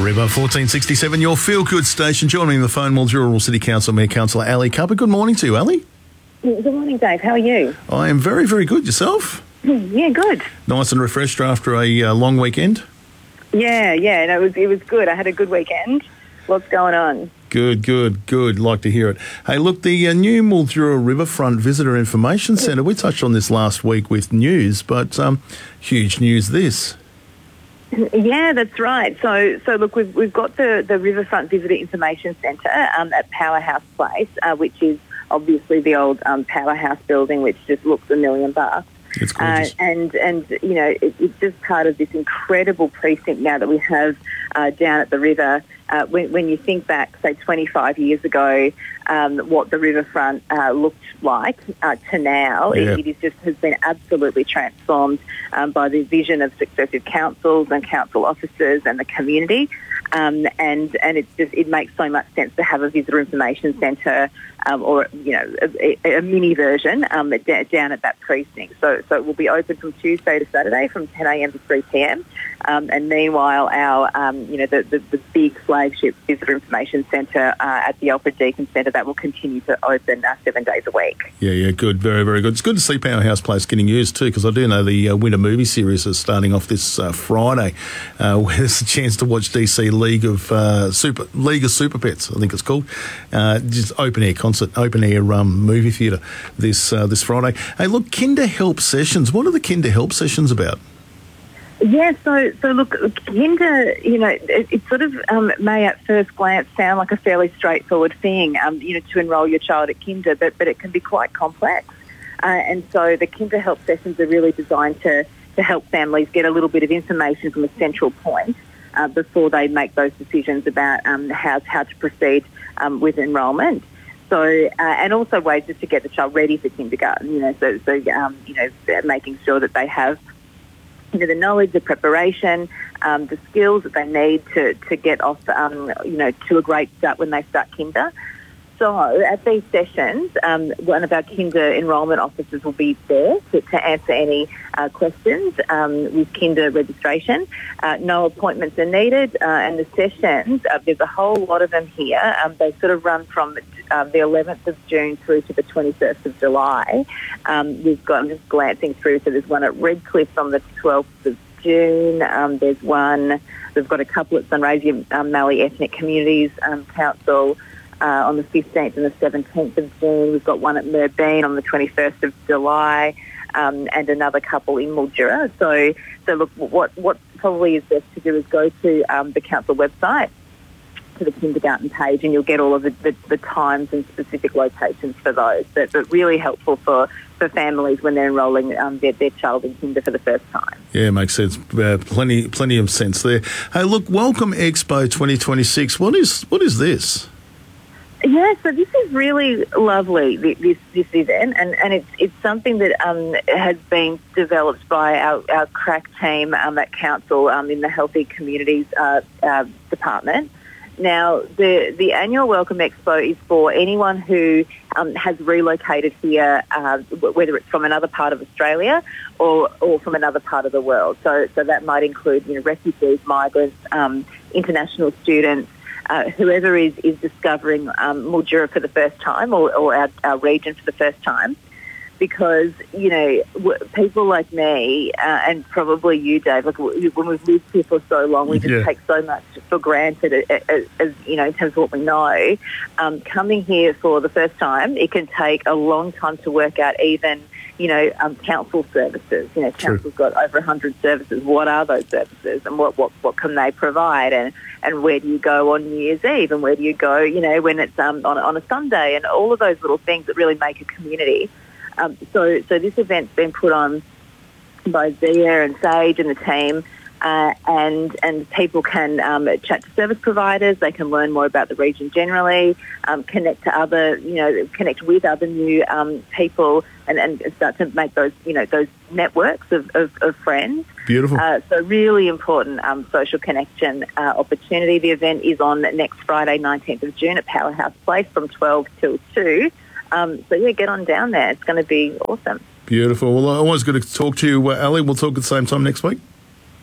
River 1467, your feel-good station. Joining the phone, Mildura City Council Mayor Councillor Ali Cupper. Good morning to you, Ali. Good morning, Dave. How are you? I am very, very good. Yourself? Yeah, good. Nice and refreshed after a long weekend? Yeah. No, it was good. I had a good weekend. What's going on? Good. Like to hear it. Hey, look, the new Mildura Riverfront Visitor Information Centre, we touched on this last week with news, but huge news this. Yeah, that's right. So look, we've got the Riverfront Visitor Information Centre at Powerhouse Place, which is obviously the old Powerhouse building, which just looks $1 million. It's gorgeous. And you know, it's just part of this incredible precinct now that we have down at the river. When you think back, say, 25 years ago, what the riverfront looked like to now, yeah. it has been absolutely transformed by the vision of successive councils and council officers and the community. And it makes so much sense to have a visitor information centre or a mini version down at that precinct. So it will be open from Tuesday to Saturday from 10 a.m. to 3 p.m. And meanwhile, our the big flagship visitor information centre at the Alfred Deakin Centre, that will continue to open 7 days a week. Yeah, good, very, very good. It's good to see Powerhouse Place getting used too, because I do know the winter movie series is starting off this Friday, where there's a chance to watch DC League of Super Pets, I think it's called. Just open air concert, open air movie theatre this Friday. Hey, look, Kinder Help Sessions. What are the Kinder Help Sessions about? Yeah, so look, Kinder, it sort of may at first glance sound like a fairly straightforward thing, to enrol your child at Kinder, but it can be quite complex. And so the Kinder Help Sessions are really designed to help families get a little bit of information from a central point before they make those decisions about how to proceed with enrolment. So, and also ways just to get the child ready for kindergarten, making sure that they have the knowledge, the preparation, the skills that they need to get off, to a great start when they start kinder. So at these sessions, one of our kinder enrolment officers will be there to answer any questions with kinder registration. No appointments are needed, and the sessions, there's a whole lot of them here. They sort of run from the 11th of June through to the 21st of July. I'm just glancing through, so there's one at Redcliffe on the 12th of June. There's one, we've got a couple at Sunraysia Mallee Ethnic Communities Council on the 15th and the 17th of June. We've got one at Merbein on the 21st of July, and another couple in Mildura. So look, what probably is best to do is go to the council website, to the kindergarten page, and you'll get all of the times and specific locations for those. But really helpful for families when they're enrolling their child in kinder for the first time. Yeah, makes sense. Plenty of sense there. Hey, look, Welcome Expo 2026. What is this? Yeah, so this is really lovely, this event, and it's something that has been developed by our crack team at council in the Healthy Communities department. Now, the annual Welcome Expo is for anyone who has relocated here, whether it's from another part of Australia or from another part of the world. So that might include refugees, migrants, international students, whoever is discovering Mildura for the first time or our region for the first time. Because, people like me and probably you, Dave, like when we've lived here for so long, we just take so much for granted, as in terms of what we know. Coming here for the first time, it can take a long time to work out even, council services. Council's got over 100 services. What are those services and what can they provide? And where do you go on New Year's Eve? And where do you go, when it's on a Sunday? And all of those little things that really make a community. So this event's been put on by Zia and Sage and the team, and people can chat to service providers. They can learn more about the region generally, connect with other new people, and start to make those those networks of friends. Beautiful. So really important social connection opportunity. The event is on next Friday, 19th of June at Powerhouse Place from 12 till 2. Get on down there. It's going to be awesome. Beautiful. Well, always good to talk to you, Ali. We'll talk at the same time next week.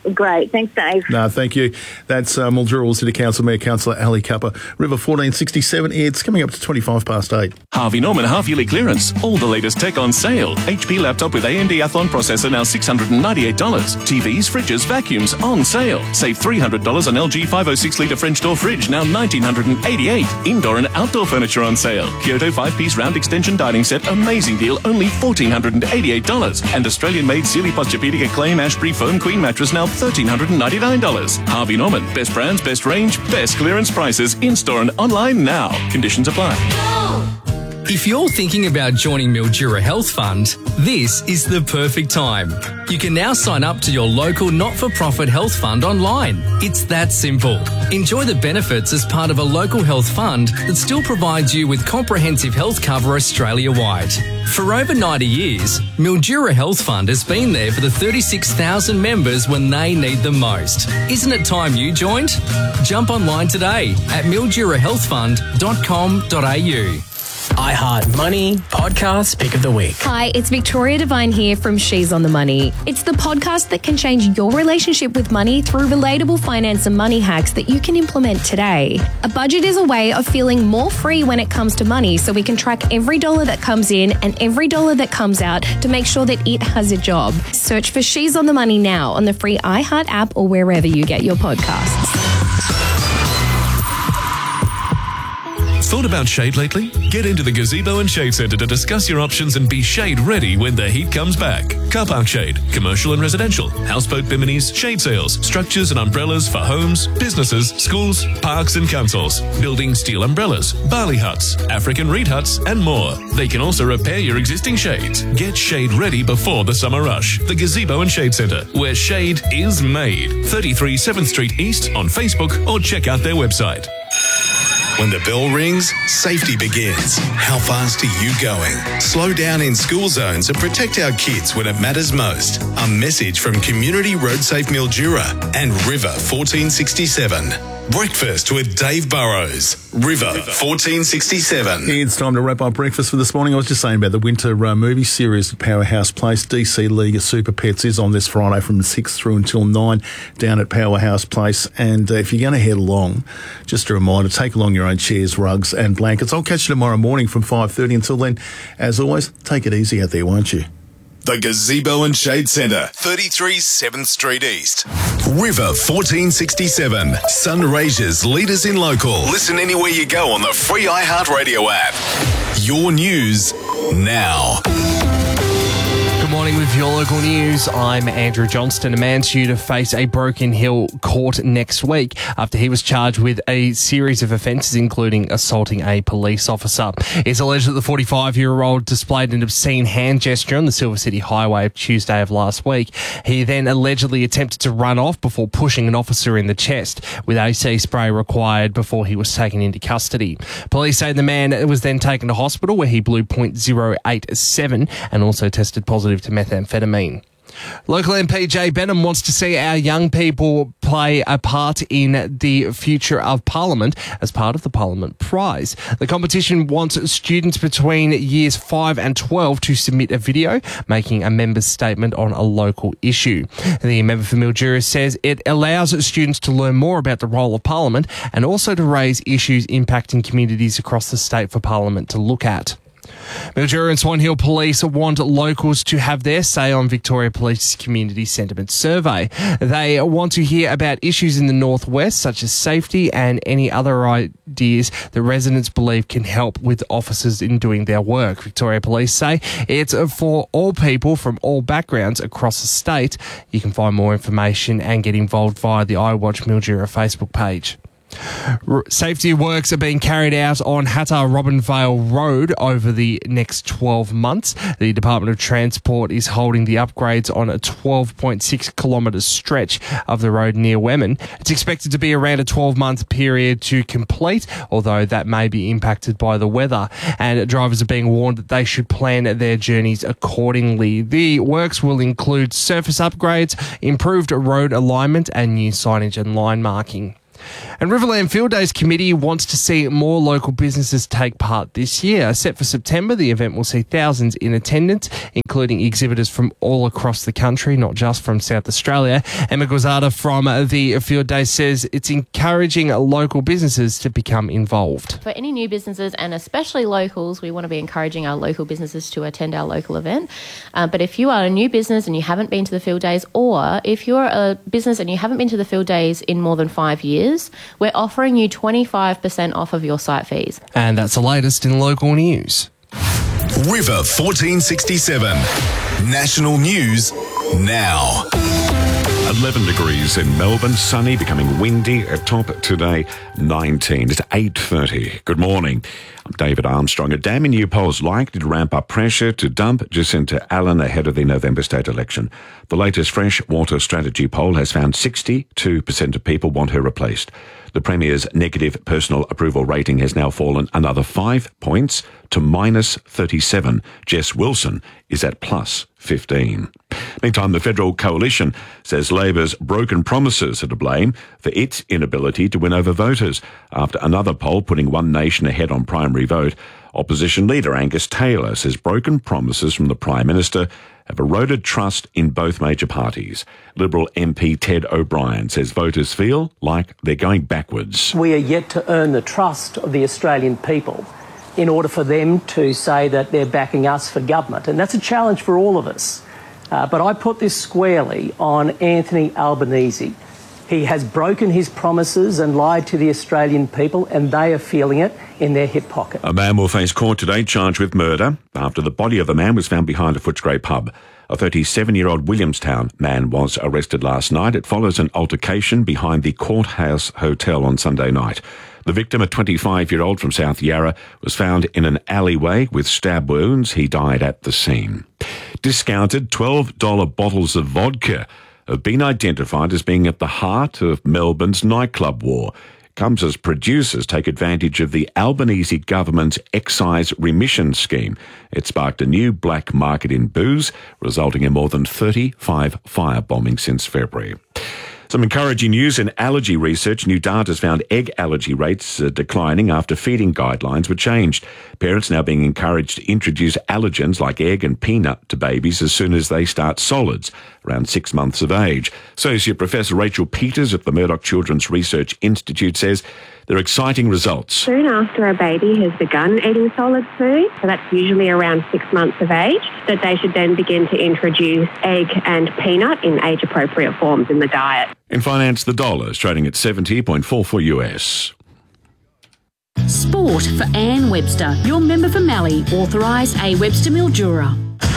Great. Thanks, Dave. No, thank you. That's Mildura City Council Mayor Councillor Ali Cupper. River 1467, it's coming up to 25 past 8. Harvey Norman half-yearly clearance. All the latest tech on sale. HP laptop with AMD Athlon processor now $698. TVs, fridges, vacuums on sale. Save $300 on LG 506-litre French door fridge, now $1,988. Indoor and outdoor furniture on sale. Kyoto 5-piece round extension dining set, amazing deal, only $1,488. And Australian-made Sealy Posturepedic Acclaim Ashbury Foam Queen mattress, now $1,399. Harvey Norman, best brands, best range, best clearance prices, in-store and online now. Conditions apply. If you're thinking about joining Mildura Health Fund, this is the perfect time. You can now sign up to your local not-for-profit health fund online. It's that simple. Enjoy the benefits as part of a local health fund that still provides you with comprehensive health cover Australia-wide. For over 90 years, Mildura Health Fund has been there for the 36,000 members when they need them most. Isn't it time you joined? Jump online today at mildurahealthfund.com.au. iHeart Money Podcast Pick of the Week. Hi, it's Victoria Devine here from She's on the Money. It's the podcast that can change your relationship with money through relatable finance and money hacks that you can implement today. A budget is a way of feeling more free when it comes to money, so we can track every dollar that comes in and every dollar that comes out to make sure that it has a job. Search for She's on the Money now on the free iHeart app or wherever you get your podcasts. Thought about shade lately? Get into the Gazebo and Shade Centre to discuss your options and be shade ready when the heat comes back. Car park shade, commercial and residential, houseboat biminis, shade sails, structures and umbrellas for homes, businesses, schools, parks and councils, building steel umbrellas, barley huts, African reed huts and more. They can also repair your existing shades. Get shade ready before the summer rush. The Gazebo and Shade Centre, where shade is made. 33 7th Street East on Facebook or check out their website. When the bell rings, safety begins. How fast are you going? Slow down in school zones and protect our kids when it matters most. A message from Community Road Safe Mildura and River 1467. Breakfast with Dave Burrows. River 1467. It's time to wrap up breakfast for this morning. I was just saying about the winter movie series at Powerhouse Place. DC League of Super Pets is on this Friday from 6 through until 9 down at Powerhouse Place. And if you're going to head along, just a reminder, take along your own chairs, rugs and blankets. I'll catch you tomorrow morning from 5:30. Until then, as always, take it easy out there, won't you? The Gazebo and Shade Centre, 33 7th Street East. River 1467. Sunraysia's leaders in local. Listen anywhere you go on the free iHeartRadio app. Your news now. Good morning with your local news. I'm Andrew Johnston. A man's due to face a Broken Hill court next week after he was charged with a series of offences, including assaulting a police officer. It's alleged that the 45-year-old displayed an obscene hand gesture on the Silver City Highway Tuesday of last week. He then allegedly attempted to run off before pushing an officer in the chest, with AC spray required before he was taken into custody. Police say the man was then taken to hospital where he blew .087 and also tested positive to methamphetamine. Local MP Jay Benham wants to see our young people play a part in the future of Parliament as part of the Parliament Prize. The competition wants students between years 5 and 12 to submit a video making a member's statement on a local issue. The member for Mildura says it allows students to learn more about the role of Parliament and also to raise issues impacting communities across the state for Parliament to look at. Mildura and Swan Hill Police want locals to have their say on Victoria Police Community Sentiment Survey. They want to hear about issues in the northwest, such as safety and any other ideas that residents believe can help with officers in doing their work. Victoria Police say it's for all people from all backgrounds across the state. You can find more information and get involved via the iWatch Mildura Facebook page. Safety works are being carried out on Hattah-Robinvale Road over the next 12 months. The Department of Transport is holding the upgrades on a 12.6 kilometre stretch of the road near Wemmen. It's expected to be around a 12-month period to complete, although that may be impacted by the weather. And drivers are being warned that they should plan their journeys accordingly. The works will include surface upgrades, improved road alignment and new signage and line marking. And Riverland Field Days Committee wants to see more local businesses take part this year. Set for September, the event will see thousands in attendance, including exhibitors from all across the country, not just from South Australia. Emma Guazzada from the Field Days says it's encouraging local businesses to become involved. For any new businesses, and especially locals, we want to be encouraging our local businesses to attend our local event. But if you are a new business and you haven't been to the Field Days, or if you're a business and you haven't been to the Field Days in more than 5 years, we're offering you 25% off of your site fees. And that's the latest in local news. River 1467. National news now. 11 degrees in Melbourne, sunny, becoming windy. At top today, 19. It's 8:30. Good morning. I'm David Armstrong. A dam in New Pole's likely to ramp up pressure to dump Jacinta Allen ahead of the November state election. The latest fresh water strategy poll has found 62% of people want her replaced. The Premier's negative personal approval rating has now fallen another 5 points to minus 37. Jess Wilson is at plus 15. Meantime, the Federal Coalition says Labor's broken promises are to blame for its inability to win over voters after another poll putting One Nation ahead on primary vote. Opposition leader Angus Taylor says broken promises from the Prime Minister have eroded trust in both major parties. Liberal MP Ted O'Brien says voters feel like they're going backwards. We are yet to earn the trust of the Australian people in order for them to say that they're backing us for government. And that's a challenge for all of us. But I put this squarely on Anthony Albanese. He has broken his promises and lied to the Australian people, and they are feeling it in their hip pocket. A man will face court today charged with murder after the body of a man was found behind a Footscray pub. A 37-year-old Williamstown man was arrested last night. It follows an altercation behind the Courthouse Hotel on Sunday night. The victim, a 25-year-old from South Yarra, was found in an alleyway with stab wounds. He died at the scene. Discounted $12 bottles of vodka have been identified as being at the heart of Melbourne's nightclub war. It comes as producers take advantage of the Albanese government's excise remission scheme. It sparked a new black market in booze, resulting in more than 35 firebombings since February. Some encouraging news in allergy research. New data has found egg allergy rates declining after feeding guidelines were changed. Parents now being encouraged to introduce allergens like egg and peanut to babies as soon as they start solids, around 6 months of age. Associate Professor Rachel Peters at the Murdoch Children's Research Institute says they're exciting results. Soon after a baby has begun eating solid food, so that's usually around 6 months of age, that they should then begin to introduce egg and peanut in age-appropriate forms in the diet. In finance, the dollar is trading at 70.44 US. Sport for Anne Webster, your member for Mallee, authorised A. Webster Mildura.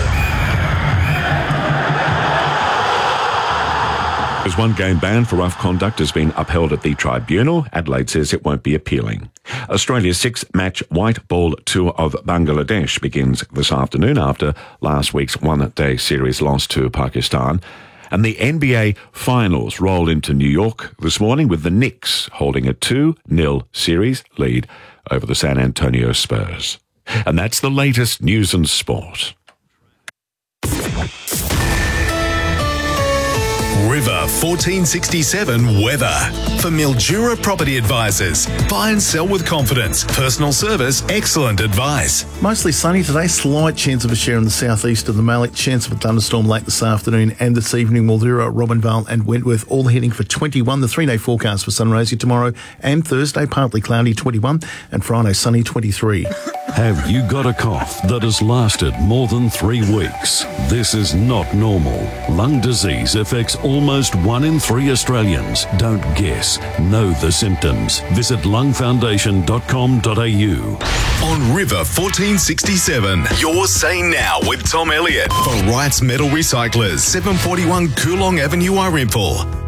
As one game ban for rough conduct has been upheld at the tribunal, Adelaide says it won't be appealing. Australia's 6-match white ball tour of Bangladesh begins this afternoon after last week's one-day series loss to Pakistan. And the NBA Finals roll into New York this morning with the Knicks holding a 2-0 series lead over the San Antonio Spurs. And that's the latest news and sport. River 1467 weather. For Mildura Property Advisors. Buy and sell with confidence. Personal service, excellent advice. Mostly sunny today, slight chance of a shower in the southeast of the Mallee, chance of a thunderstorm late this afternoon and this evening. Mildura, Robinvale and Wentworth all heading for 21. The 3-day forecast for sunrosy tomorrow and Thursday, partly cloudy 21 and Friday sunny 23. Have you got a cough that has lasted more than 3 weeks? This is not normal. Lung disease affects almost 1 in 3 Australians. Don't guess. Know the symptoms. Visit lungfoundation.com.au. On River 1467, you're saying now with Tom Elliott for Wright's Metal Recyclers, 741 Coolong Avenue, Irimple.